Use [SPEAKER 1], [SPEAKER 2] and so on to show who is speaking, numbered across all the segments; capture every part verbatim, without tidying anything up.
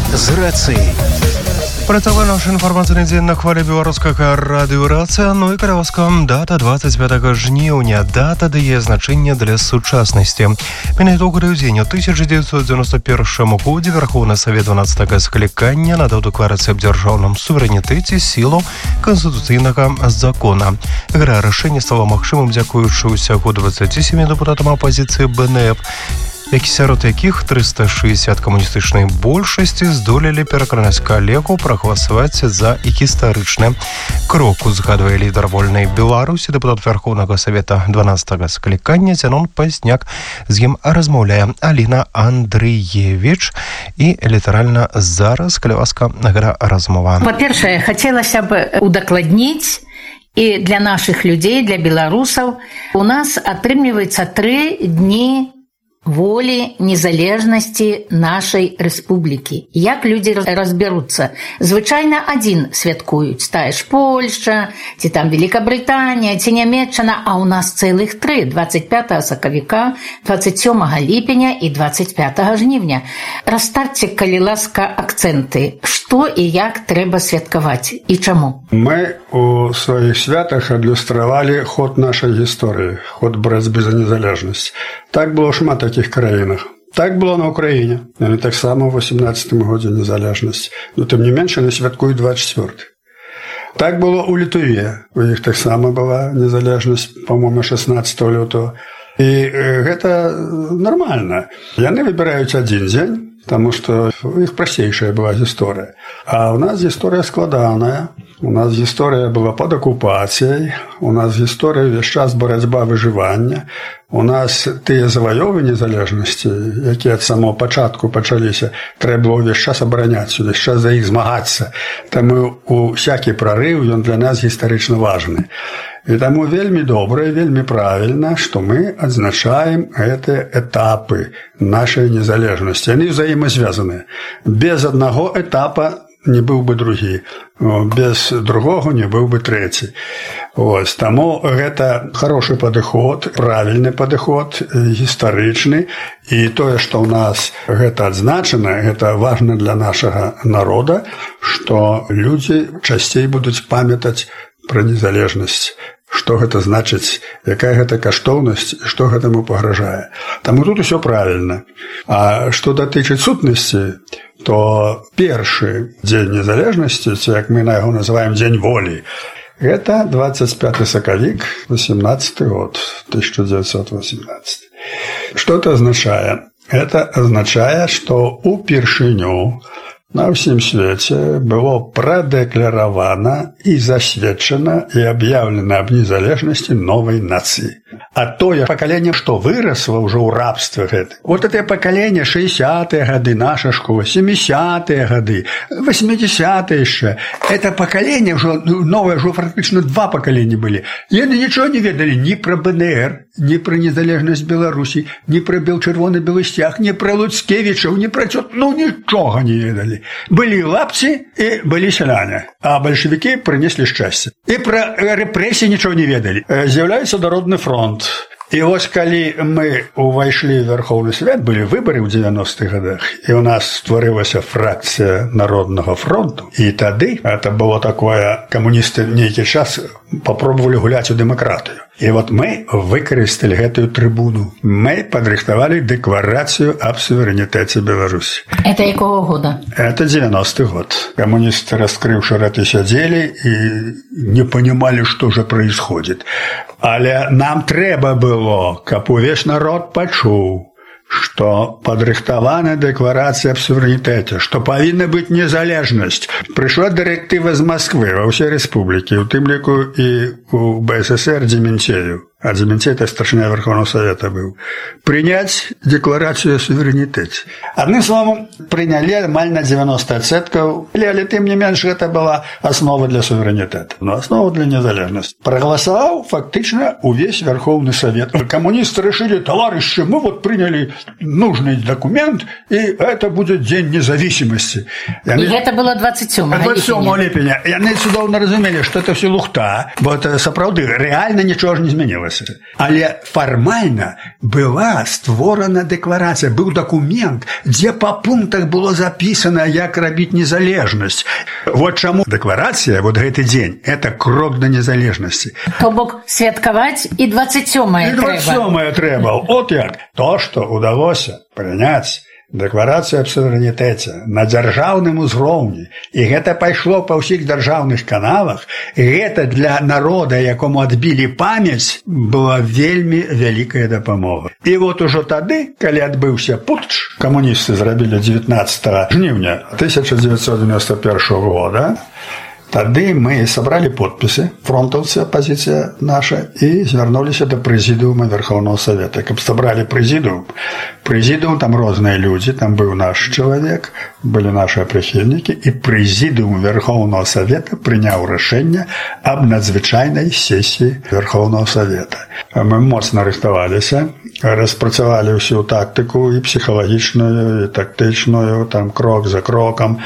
[SPEAKER 1] з рацыяй.
[SPEAKER 2] Працаваў наш інфармацыйны дзень на хвалі беларускага радыёрацыя, ну і каляскам дата двадцать пятого жніўня, дата дае значэнне для сучаснасці. Менавіта ў гэты дзень у тысяча девятьсот девяносто первом годзе Верховны Савет дванаццатага склікання надаў дэкларацыю аб дзяржаўным суверэнітэце сілу канстытуцыйнага закона. Гэта рашэнне стала магчымым дзякуючы ўсяго двадцати семи дэпутатам апазіцыі бэ эн эф, які сярод якіх триста шестьдесят камуністычнай большасці здолелі пераканаць калегу прагаласаваць за гістарычны крок. Узгадвае лідар вольнай Беларусі, дэпутат Верховнага Савета дванаццатага склікання Зянон Пазняк. З ім размаўляе Аліна Андрыевіч. І літаральна зараз каляска гэта размова.
[SPEAKER 3] Па-першае, хацелася б удакладніць, і для нашых людзей, для беларусаў, у нас атрымліваецца тры дні волі незалежнасці нашай рэспублікі. Як людзі разбяруцца? Звычайна адзін святкуюць, тая ж Польшча, ці там Великабрытанія, ці Нямецчына, а ў нас цэлых тры: двадцать пятого сакавіка, двадцать сёмага ліпеня і двадцать пятого жніўня. Расставьте, калі ласка, акцэнты. Што і як трэба святкаваць і чаму?
[SPEAKER 4] Мы у сваіх святах адлюстравалі ход нашай гісторыі, ход барацьбы за незалежнасць. Так было шмат таких краінах. Так было на Украіне. Яны таксама ў восемнадцатым годзе незалежнасць. Но тым не менш, яны святкуюць двадцать четвёрты. Так было ў Літве. У іх таксама была незалежнасць, па-моему, шестнадцатого лютого. І гэта нармальна. Яны выбіраюць адзін дзень, таму што у іх прасцейшая была гісторыя. А ў нас гісторыя складаная. У нас гісторыя была пад акупацыяй, у нас гісторыя ўвесь час барацьба выжывання, у нас тыя заваёвы незалежнасці, якія ад самого пачатку пачаліся, трэба было ўвесь час абараняць, увесь час за іх змагацца. Таму усякі прарыў, ён для нас гістарычна важны. І таму вельмі добра і вельмі правільна, што мы адзначаем гэтыя этапы нашай незалежнасці. Яны ўзаемазвязаныя. Без аднаго этапа не быў бы другі, без другого не быў бы трэці. Ось, таму гэта хорошы падыход, правільны падыход, гістарычны, і тое, што ў нас гэта адзначана, гэта важна для нашага народа, што людзі часцей будуць памятаць пра незалежнасць. Што гэта значыць, якая гэта каштоўнасць, што гэтаму пагражае. Таму тут усё правільна. А што датычыць сутнасці, то першы дзень незалежнасці, ці як мы на яго называем дзень волі, гэта двадцать пятый сакавік, восемнадцатый год, тысяча девятьсот восемнадцатый. Што это азначае? Это азначае, што упершыню на ўсім свеце было прадэкляравана і засведчана і аб'яўлена аб незалежнасці новай нацыі. А тое пакаленне, што вырасла ўжо ў рабстве гэта, вот это пакаленне шэсцідзесятыя гады, наша школа, сямідзесятыя гады, восьмідзесятыя яшчэ, это пакаленне ўжо новае, ўжо фактычна два пакаленні былі. Яны нічого не ведалі ні пра бэ эн эр, ні пра незалежнасць Беларусі, ні пра бел-чырвоны-белы сцяг, ні пра Луцкевічаў, ні пра цёт, ну нічога не ведалі. Былі лапці і былі сяляне, а бальшавікі прынеслі шчасце. І пра рэпрэсіі нічого не ведалі. З'яўляецца Народны фронт. І вось калі мы увайшлі ў Верховны Савет, былі выбары ў дзевяностых гадах, і ў нас стварылася фракцыя Народнага фронту, і тады это было такое, камуністы нейкі час папробавалі гуляць у дэмакратыю. І вот мы выкарысталі гэтую трыбуну. Мы падрыхтавалі дэкларацыю аб суверэнітэце Беларусі.
[SPEAKER 3] Это якого года?
[SPEAKER 4] Это девяностый год. Коммунисты, раскрывши рты, сидели и не понимали, что же происходит. Але нам трэба было, каб увесь народ пачуў, што падрыхтавана дэкларацыя аб суверэнітэце, што павінна быць незалежнасць. Прыйшла дырэктыва з Масквы ва ўсе рэспублікі, у тым ліку і у бэ эс эс эр Дземінцею. А Дземінцей – это старшыня Верховного Совета быў. Прыняць дэкларацыю о суверэнітэце. Адным словом, прынялі амаль на девяносто адсоткаў, але тым не менш гэта была аснова для суверэнітэта, но аснова для незалежнасці. Прагаласаваў фактычна увесь Верховный Совет. Коммунисты решили: товарищи, мы вот приняли нужный документ, и это будет День независимости. Яны...
[SPEAKER 3] И это было двадцать сёмага
[SPEAKER 4] ліпеня. Яны цудоўна разумелі, што это все лухта, бо это сапраўды рэальна нічога ж не змянілася. выконвалася. Але фармальна была створана дэкларацыя, быў дакумент, дзе па пунктах было запісана, як рабіць незалежнасць. Вот чаму дэкларацыя, вот гэты дзень, это крок да незалежнасці.
[SPEAKER 3] То бок святкаваць і дваццаць сёмае трэба.
[SPEAKER 4] І дваццаць сёмае трэба. От як. То, што ўдалося прыняць дэкларацыю аб суверэнітэце на дзяржаўным узроўні, і гэта пайшло па ўсіх дзяржаўных каналах, гэта для народа, якому адбілі памяць, была вельмі вялікая дапамога. І вот ужо тады, калі адбыўся путч, камуністы зрабілі дзевятнаццатага жніўня тысяча дзевятьсот девяносто первого года, тады мы сабралі подпісы, фронтаўцы, апазіцыя наша, і звярнуліся да прэзідыума Верховного Совета. Каб сабралі прэзідыум, прэзідыум там розныя людзі, там быў наш чалавек, былі нашыя прыхільнікі, і прэзідыум Верховного Совета прыняў рашэнне аб надзвычайнай сесіі Верховного Совета. Мы моцна рыхтаваліся, распрацавалі ўсю тактыку і псіхалагічную, і тактычную, там крок за крокам.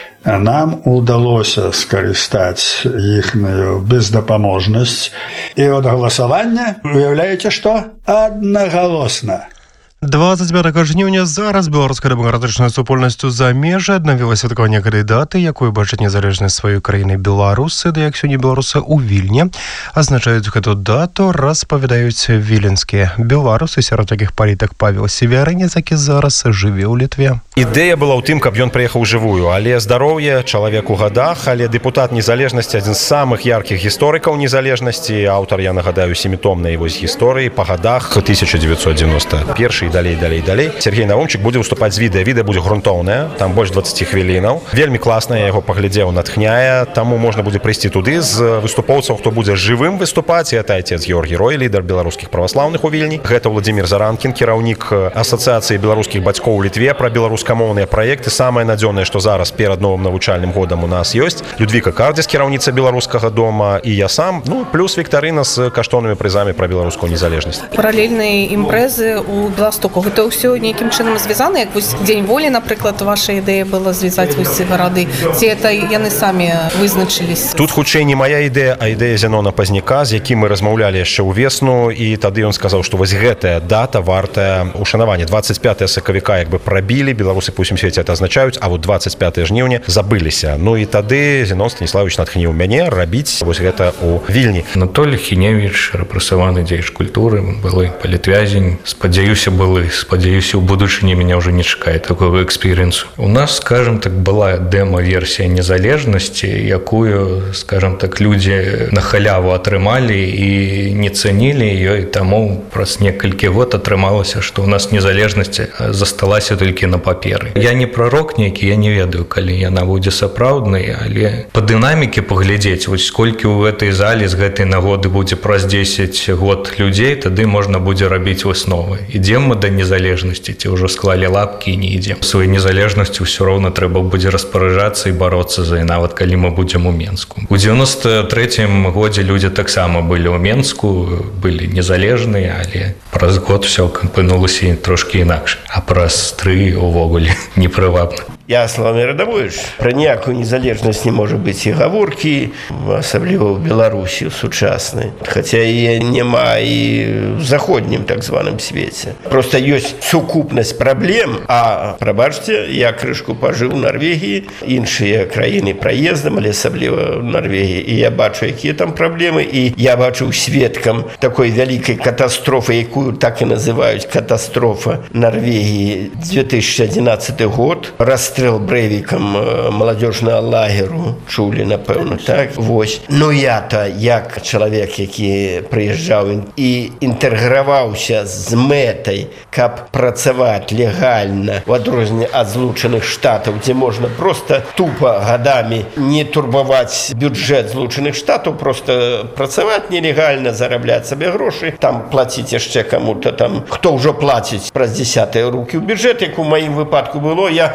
[SPEAKER 4] Нам удалося скарыстаць іхную бездапаможнасць. І от галасавання, уяўляеце што? Аднагалосна.
[SPEAKER 2] двадцать пятого жніўня зараз беларуская дэмакратычная супольнасць у замежжы аднавіла святкаванне гэтай даты, якую бачаць незалежнасць сваёй краіны беларусы, да як сёння беларусы ў Вільні азначаюць гэту дату, распавядаюць віленскія беларусы, сярод такіх палітык Павел Севярынец, які зараз жыве ў Літве.
[SPEAKER 1] Ідэя была ў тым, каб ён прыехаў жывую, але здароўе, чалавек у гадах, але дэпутат незалежнасці, адзін з самых яркіх гісторыкаў незалежнасці, аўтар, я нагадаю, семітомнай вось гісторыі па гадах тысяча дзевятьсот девяносто первый і далей, далей, далей. Сергей Наумчык будзе выступаць з відэа. Відэа будзе грунтоўнае, там больш дваццаць хвілінаў. Вельмі класна, я яго паглядзеў, натхняе, таму можна будзе прыйсці туды з выступоўцаў, хто будзе жывым выступаць. І это отец Георгий Рой, лідар беларускіх праваслаўных у Вільні. Гэта Владимир Заранкін, кіраўнік асацыяцыі беларускіх бацькоў у Літве, пра беларускамоўныя праекты. Самае надзённае, што зараз перад новым навучальным годам у нас ёсць. Людвіка Кардзіс, кіраўніца беларускага дома, і я сам, ну, плюс віктарына з каштоўнымі прызамі пра беларускую незалежнасць.
[SPEAKER 5] Паралельныя імпрэзы ў Беластоку. Гэта ўсё нейкім чынам звязана, як вось Дзень волі, напрыклад, ваша ідэя была звязаць вось ці гарады. Ці это яны самі вызначылись?
[SPEAKER 1] Тут хутчэй не моя ідэя, а ідэя Зенона Пазняка, з якім мы размаўлялі яшчэ ўвесну, і тады ён сказаў, што вось гэтая дата вартая ушанавання. двадцать пятого сакавіка як бы прабілі, беларусы па ўсім свеце это азначаюць, а вот двадцать пятого жніўня забыліся. Ну і тады Зенон Станіславович натхніў мяне рабіць вось гэта ў Вільні.
[SPEAKER 6] Анатолій Хіневіч, рэпрэсаваны дзеяч культуры, былы палітвязень, спадзяюся, былы, спадзяюся, у будучыні меня уже не чакае такого экспірыенсу. У нас, скажем так, была дэма-версія незалежнасці, якую, скажем так, людзі на халяву атрымалі і не цанілі ёй, таму праз некалькі год атрымалася, што у нас незалежнасць засталася толькі на паперы. Я не пророк нейкі, я не ведаю, калі яна будзе сапраўднай, але па дынаміке паглядзець, вось колькі ў гэтай залі з гэтай нагоды будзе праз дзесяць год людзей, тады можна будзе рабіць высновы. Ідзем мы да незалежнасці, ці ўжо склалі лапкі і не ідзем. Сваёй незалежнасцю ўсё роўна трэба будзе распараджацца і бароцца за, нават калі мы будзем у Менску. У девяносто третьем годзе людзі таксама былі ў Менску, былі незалежныя, але праз год все апынулася трошкі інакш, а праз тры увогуле непрывабна.
[SPEAKER 7] Я словамі радавоіш, пра ніякую незалежнасць не можа быць і гаворкі, асабліва ў Беларусі сучаснай, хаця яе няма і ў заходнім так званым свеце. Проста ёсць сукупнасць праблем, а прабачце, я крышку пажыў у Нарвегіі, іншыя краіны праездам, але асабліва ў Нарвегіі, і я бачу, якія там праблемы, і я бачу сведкам такой вялікай катастрофы, якую так і называюць катастрофа Нарвегіі. две тысячи одиннадцатый год, расстрел Брейвікам маладзёжнага лагеру, чулі, напэўна, так? Вось. Ну я-то, як чалавек, які прыязджаў і інтэграваўся з мэтай, каб працаваць легальна, у адрозненне ад Злучаных Штатаў, дзе можна проста тупа гадамі не турбаваць бюджэт Злучаных Штатаў, проста працаваць нелегальна, зарабляць сабе грошы, там плаціць яшчэ каму-то там, хто ўжо плаціць праз дзесятыя рукі ў бюджэт, як у маім выпадку было, я паўгода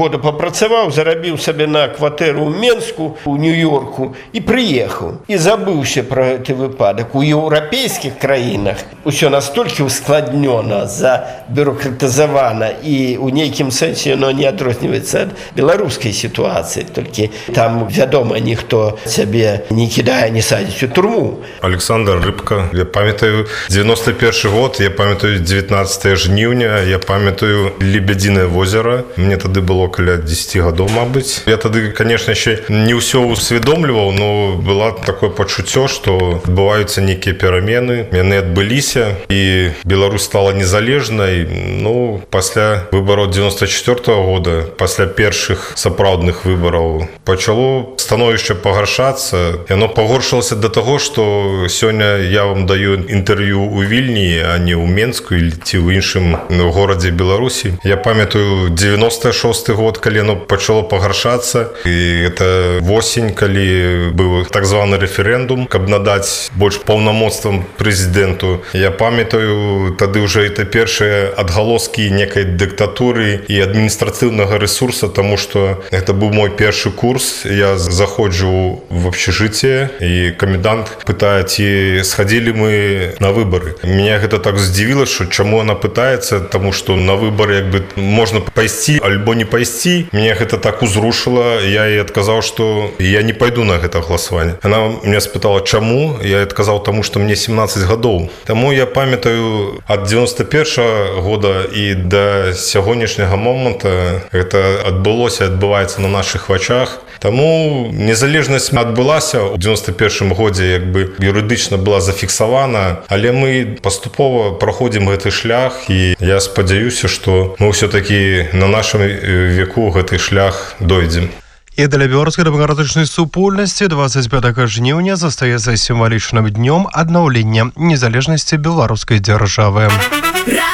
[SPEAKER 7] года попрацаваў, зарабіў сабе на кватэру ў Менску, у Нью-Йорку і прыехаў. І забыўся пра гэты выпадак. У еўрапейскіх краінах усё настолькі ускладнёна, забюрократызавана і ў нейкім сэнсе оно не адрозніваецца ад беларускай сітуацыі. Толькі там, вядома, ніхто цябе не кідае, не садзіць у турму.
[SPEAKER 8] Александр Рыбка. Я памятаю девяносто первый год, я памятаю девятнадцатое жніўня, я памятаю Лебедзінае возера. Мне тады было каля десять гадоў, мабыць. Я тады, конечно, еще не ўсё усведомліваў, но было такое пачуццё, што адбываюцца нейкія перамены. Яны адбыліся, і Беларусь стала незалежнай. Ну, пасля выбараў девяносто четвёртого года, пасля першых сапраўдных выбараў, пачало становішча пагаршацца. Яно пагоршылася да таго, што сёння я вам даю інтэрв'ю ў Вільні, а не ў Менску ці ў іншым горадзе Беларусі. Я памятаю девяносто шосты год, калі яно пачало пагаршацца, і это восень, калі быў так званы рэферэндум, каб надаць больш паўнамоцтвам прэзідэнту. Я памятаю, тады ўжо это першыя адгалоскі некай дыктатуры і адміністрацыйнага рэсурса, таму што это быў мой першы курс. Я заходжу в общежитие, і комендант пытае, ці схадзілі мы на выборы. Меня гэта так здзівіла, што чаму она пытаецца, таму што на выборы як бы можна пайсці альбо не пайсці. Мне гэта так узрушыла. Я ей адказаў, што я не пайду на гэта галасаванне. Она меня спытала, чаму? Я адказаў, таму што мне семнадцать гадоў. Таму я памятаю, ад девяносто первого года і да сягонняшняга момента гэта адбылося, адбываецца на нашых вачах. Таму незалежнасць адбылася ў девяносто первым годзе, як бы юрыдычна была зафіксавана, але мы паступова праходзім гэты шлях, і я спадзяюся, што мы ўсё-такі на нашым веку гэты шлях дойдзем.
[SPEAKER 2] І для беларускай дэмакратычнай супольнасці двадцать пятого жніўня застаецца сімвалічным днём аднаўлення незалежнасці беларускай дзяржавы.